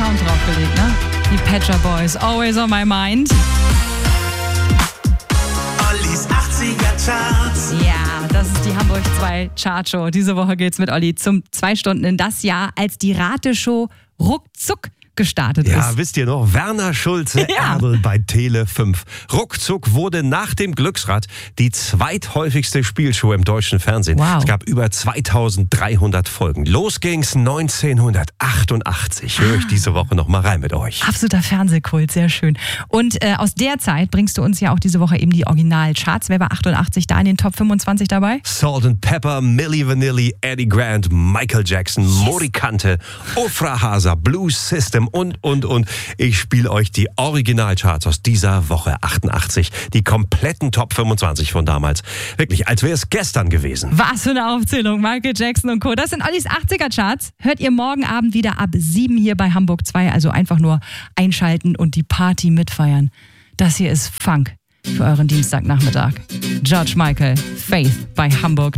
Sound draufgelegt, ne? Die Pet Shop Boys, Always on My Mind. Ollis 80er Charts. Ja, das ist die Hamburg 2 Chartshow. Diese Woche geht's mit Olli zum 2 Stunden in das Jahr, als die Rateshow ruckzuck gestartet ist. Ja, wisst ihr noch, Werner Schulze-Erdel bei Tele 5. Ruckzuck wurde nach dem Glücksrad die zweithäufigste Spielshow im deutschen Fernsehen. Wow. Es gab über 2300 Folgen. Los ging's 1988. Höre ich diese Woche noch mal rein mit euch. Absoluter Fernsehkult, sehr schön. Und aus der Zeit bringst du uns ja auch diese Woche eben die Originalcharts. Wer war 88 da in den Top 25 dabei? Salt and Pepper, Milli Vanilli, Eddie Grant, Michael Jackson, Mori Kante, Ofra Hasa, Blues System und. Ich spiele euch die Originalcharts aus dieser Woche 88. Die kompletten Top 25 von damals. Wirklich, als wäre es gestern gewesen. Was für eine Aufzählung. Michael Jackson und Co. Das sind Ollis 80er Charts. Hört ihr morgen Abend wieder ab 7 hier bei Hamburg 2. Also einfach nur einschalten und die Party mitfeiern. Das hier ist Funk für euren Dienstagnachmittag. George Michael, Faith bei Hamburg